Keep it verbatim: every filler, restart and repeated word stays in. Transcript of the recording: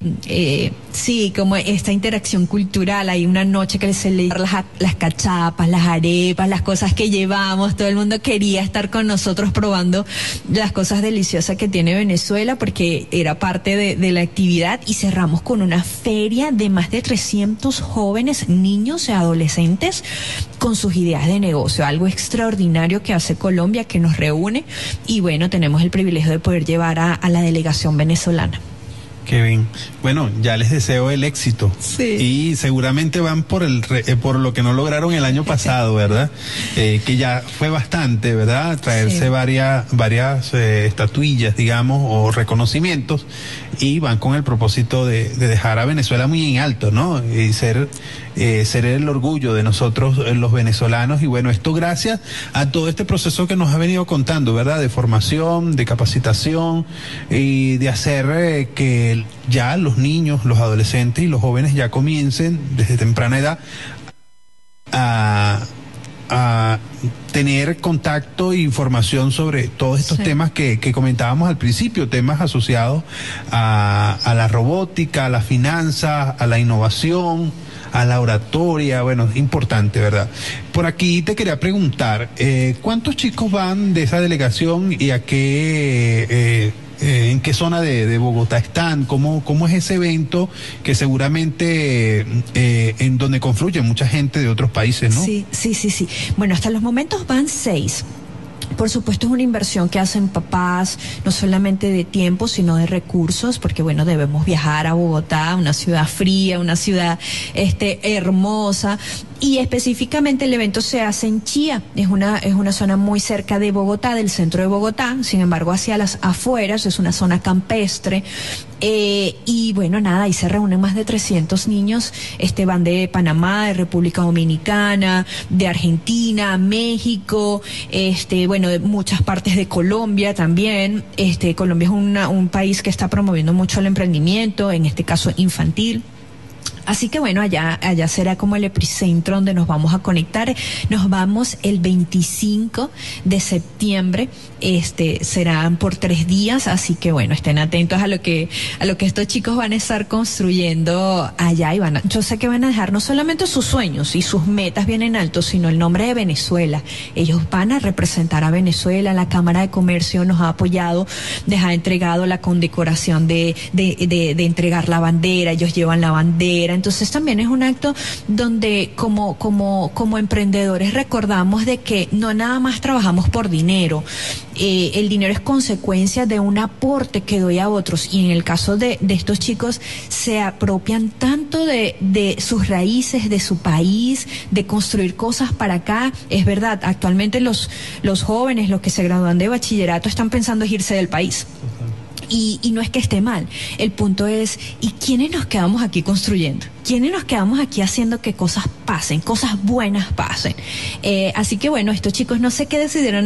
Eh, sí, como esta interacción cultural. Hay una noche que se le las, las cachapas, las arepas, las cosas que llevamos. Todo el mundo quería estar con nosotros probando las cosas deliciosas que tiene Venezuela, porque era parte de, de la actividad. Y cerramos con una feria de más de trescientos jóvenes, niños y adolescentes con sus ideas de negocio. Algo extraordinario que hace Colombia, que nos reúne. Y bueno, tenemos el privilegio de poder llevar a, a la delegación venezolana. Qué bien. Bueno, ya les deseo el éxito. Sí. Y seguramente van por el eh, por lo que no lograron el año pasado, ¿verdad? Eh, que ya fue bastante, ¿verdad? Traerse sí. varias varias eh, estatuillas, digamos, o reconocimientos, y van con el propósito de, de dejar a Venezuela muy en alto, ¿no? Y ser eh, ser el orgullo de nosotros, eh, los venezolanos. Y bueno, esto gracias a todo este proceso que nos ha venido contando, ¿verdad? De formación, de capacitación y de hacer eh, que ya los niños, los adolescentes y los jóvenes ya comiencen desde temprana edad a, a tener contacto e información sobre todos estos sí. temas que, que comentábamos al principio, temas asociados a, a la robótica, a las finanzas, a la innovación, a la oratoria. Bueno, es importante, ¿verdad? Por aquí te quería preguntar, eh, ¿cuántos chicos van de esa delegación y a qué... Eh, Eh, ¿en qué zona de, de Bogotá están? ¿Cómo, cómo es ese evento que seguramente eh, en donde confluye mucha gente de otros países, ¿no? Sí, sí, sí, sí. Bueno, hasta los momentos van seis. Por supuesto es una inversión que hacen papás, no solamente de tiempo, sino de recursos, porque bueno, debemos viajar a Bogotá, una ciudad fría, una ciudad este hermosa. Y específicamente el evento se hace en Chía, es una, es una zona muy cerca de Bogotá, del centro de Bogotá, sin embargo hacia las afueras, es una zona campestre. Eh, y bueno, nada, ahí se reúnen más de trescientos niños, este van de Panamá, de República Dominicana, de Argentina, México, este, bueno, de muchas partes de Colombia también. Este, Colombia es una, un país que está promoviendo mucho el emprendimiento, en este caso infantil. Así que bueno, allá, allá será como el epicentro donde nos vamos a conectar. Nos vamos el veinticinco de septiembre, este, serán por tres días, así que bueno, estén atentos a lo que, a lo que estos chicos van a estar construyendo allá, y van a, yo sé que van a dejar no solamente sus sueños y sus metas bien en alto, sino el nombre de Venezuela. Ellos van a representar a Venezuela. La Cámara de Comercio nos ha apoyado, les ha entregado la condecoración de, de, de, de entregar la bandera, ellos llevan la bandera. Entonces también es un acto donde como, como, como emprendedores recordamos de que no nada más trabajamos por dinero. Eh, el dinero es consecuencia de un aporte que doy a otros, y en el caso de, de estos chicos se apropian tanto de, de sus raíces, de su país, de construir cosas para acá. Es verdad, actualmente los, los jóvenes, los que se gradúan de bachillerato, están pensando en irse del país. Y, y no es que esté mal, el punto es, ¿y quiénes nos quedamos aquí construyendo? ¿Quiénes nos quedamos aquí haciendo que cosas pasen, cosas buenas pasen? Eh, así que bueno, estos chicos no sé qué decidieron